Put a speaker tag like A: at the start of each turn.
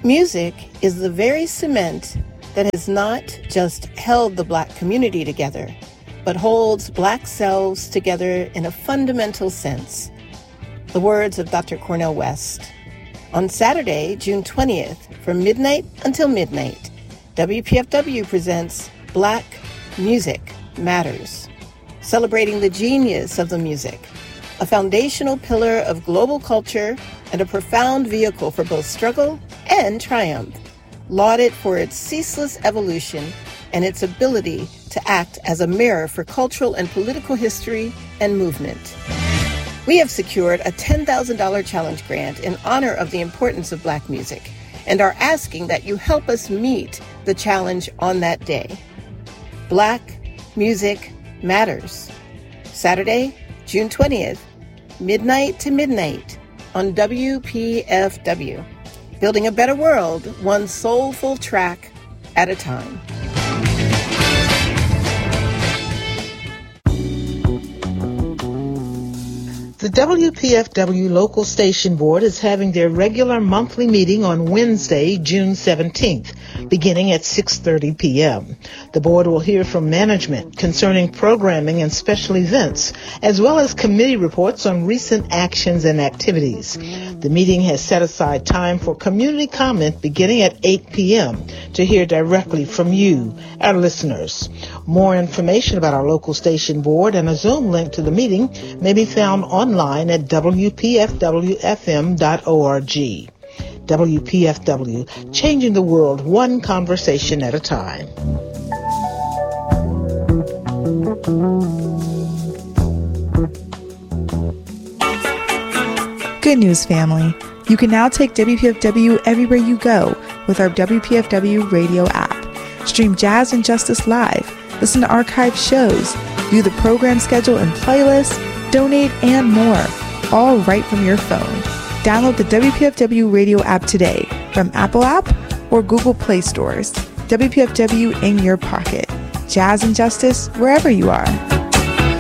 A: Music is the very cement that has not just held the Black community together, but holds Black selves together in a fundamental sense. The words of Dr. Cornel West. On Saturday, June 20th, from midnight until midnight, WPFW presents Black Music Matters, celebrating the genius of the music, a foundational pillar of global culture and a profound vehicle for both struggle and triumph, lauded for its ceaseless evolution and its ability to act as a mirror for cultural and political history and movement. We have secured a $10,000 challenge grant in honor of the importance of Black music and are asking that you help us meet the challenge on that day. Black Music Matters. Saturday, June 20th, midnight to midnight on WPFW. Building a better world, one soulful track at a time.
B: The WPFW Local Station Board is having their regular monthly meeting on Wednesday, June 17th, beginning at 6:30 p.m. The board will hear from management concerning programming and special events, as well as committee reports on recent actions and activities. The meeting has set aside time for community comment beginning at 8 p.m. to hear directly from you, our listeners. More information about our local station board and a Zoom link to the meeting may be found online at wpfwfm.org. WPFW, changing the world one conversation at a time.
C: Good news, family. You can now take WPFW everywhere you go with our WPFW radio app. Stream Jazz and Justice live, listen to archived shows, view the program schedule and playlists, donate, and more, all right from your phone. Download the WPFW radio app today from Apple App or Google Play stores. WPFW in your pocket. Jazz and Justice wherever you are.